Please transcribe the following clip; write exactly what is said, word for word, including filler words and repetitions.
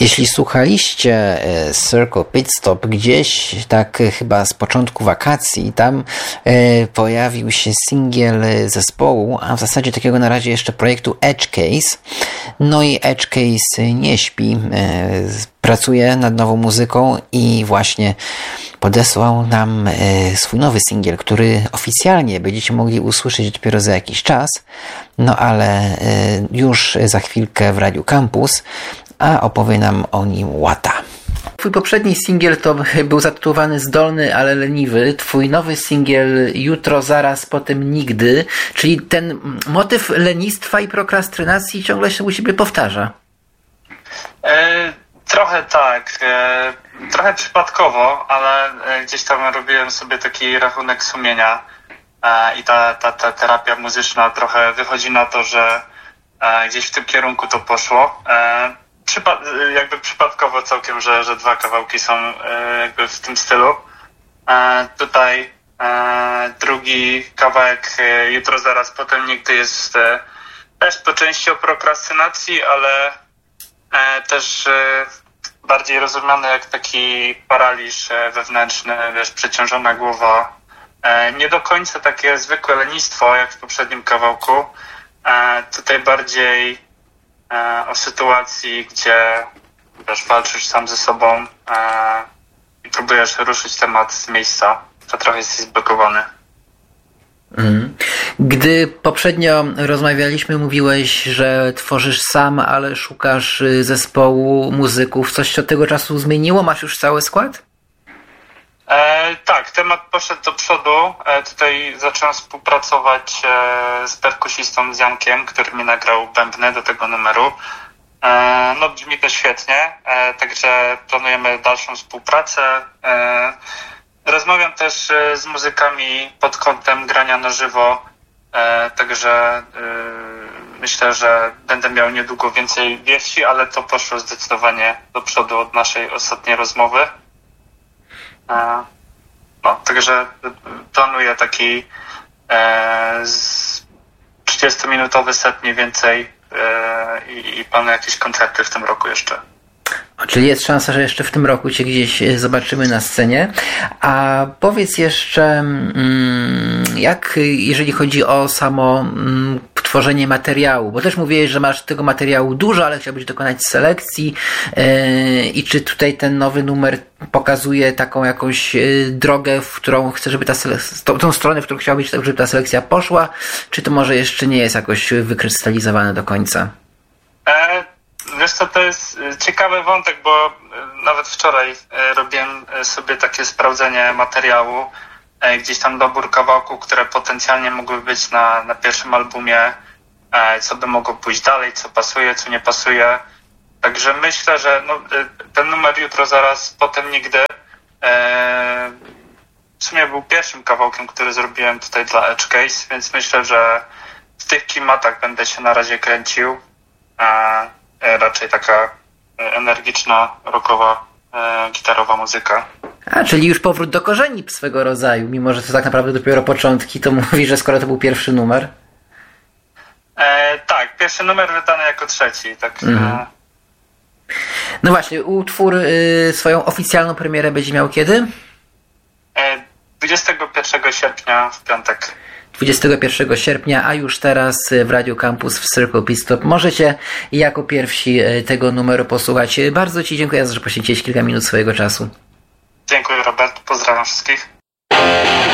Jeśli słuchaliście Circle Pit Stop gdzieś tak chyba z początku wakacji, tam pojawił się singiel zespołu, a w zasadzie takiego na razie jeszcze projektu Edge Case. No i Edge Case nie śpi, pracuje nad nową muzyką i właśnie podesłał nam swój nowy singiel, który oficjalnie będziecie mogli usłyszeć dopiero za jakiś czas, no ale już za chwilkę w Radiu Campus, a opowie nam o nim Łata. Twój poprzedni singiel to był zatytułowany Zdolny, ale leniwy. Twój nowy singiel Jutro, zaraz, potem nigdy. Czyli ten motyw lenistwa i prokrastynacji ciągle się u ciebie powtarza. E, trochę tak. E, trochę przypadkowo, ale gdzieś tam robiłem sobie taki rachunek sumienia e, i ta, ta, ta terapia muzyczna trochę wychodzi na to, że e, gdzieś w tym kierunku to poszło. E, Przypa- jakby przypadkowo całkiem, że, że dwa kawałki są e, jakby w tym stylu. E, tutaj e, drugi kawałek e, Jutro, zaraz, potem nigdy jest e, też po części o prokrastynacji, ale e, też e, bardziej rozumiany jak taki paraliż e, wewnętrzny, wiesz, przeciążona głowa. E, nie do końca takie zwykłe lenistwo jak w poprzednim kawałku. E, tutaj bardziej o sytuacji, gdzie wiesz, walczysz sam ze sobą e, i próbujesz ruszyć temat z miejsca, to trochę jesteś zblokowany. Mm. Gdy poprzednio rozmawialiśmy, mówiłeś, że tworzysz sam, ale szukasz zespołu muzyków. Coś się od tego czasu zmieniło? Masz już cały skład? E, tak, temat poszedł do przodu. E, tutaj zacząłem współpracować e, z perkusistą, z Jankiem, który mi nagrał bębny do tego numeru. E, no brzmi to świetnie, e, także planujemy dalszą współpracę. E, rozmawiam też e, z muzykami pod kątem grania na żywo, e, także e, myślę, że będę miał niedługo więcej wieści, ale to poszło zdecydowanie do przodu od naszej ostatniej rozmowy. No, także planuję taki e, trzydziestominutowy set mniej więcej e, i, i planuję jakieś koncerty w tym roku jeszcze. Czyli jest szansa, że jeszcze w tym roku Cię gdzieś zobaczymy na scenie. A powiedz jeszcze, jak jeżeli chodzi o samo tworzenie materiału, bo też mówiłeś, że masz tego materiału dużo, ale chciałbyś dokonać selekcji i czy tutaj ten nowy numer pokazuje taką jakąś drogę, w którą chcesz, żeby ta selekcja, tą stronę, w którą chciałbyś, żeby ta selekcja poszła, czy to może jeszcze nie jest jakoś wykrystalizowane do końca? E- Wiesz co, to jest ciekawy wątek, bo nawet wczoraj robiłem sobie takie sprawdzenie materiału, gdzieś tam dobór kawałków, które potencjalnie mogły być na, na pierwszym albumie, co by mogło pójść dalej, co pasuje, co nie pasuje. Także myślę, że no, ten numer Jutro, zaraz, potem nigdy w sumie był pierwszym kawałkiem, który zrobiłem tutaj dla Edge Case, więc myślę, że w tych klimatach będę się na razie kręcił. Raczej taka energiczna, rockowa, e, gitarowa muzyka. A, czyli już powrót do korzeni swego rodzaju, mimo że to tak naprawdę dopiero początki, to mówisz, że skoro to był pierwszy numer? E, tak, pierwszy numer wydany jako trzeci. Tak, mm. e... No właśnie, utwór y, swoją oficjalną premierę będzie miał kiedy? E, dwudziestego pierwszego sierpnia w piątek. dwudziestego pierwszego sierpnia, a już teraz w Radio Campus w Circle Pit Stop możecie jako pierwsi tego numeru posłuchać. Bardzo Ci dziękuję, że poświęciłeś kilka minut swojego czasu. Dziękuję, Robert. Pozdrawiam wszystkich.